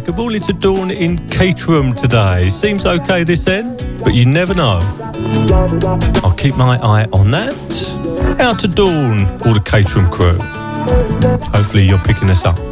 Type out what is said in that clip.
Good morning to Dawn in Caterham today. Seems okay this end, but you never know. I'll keep my eye on that. Out to Dawn, all the Caterham crew. Hopefully you're picking us up.